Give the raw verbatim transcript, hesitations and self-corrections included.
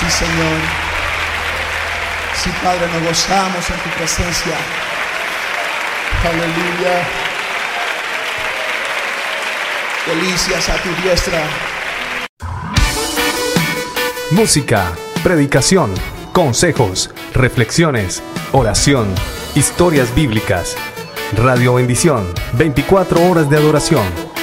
Sí, Señor. Sí, Padre, nos gozamos en tu presencia. Aleluya. Delicias a tu diestra. Música, predicación, consejos, reflexiones, oración, historias bíblicas. Radio Bendición, veinticuatro horas de adoración.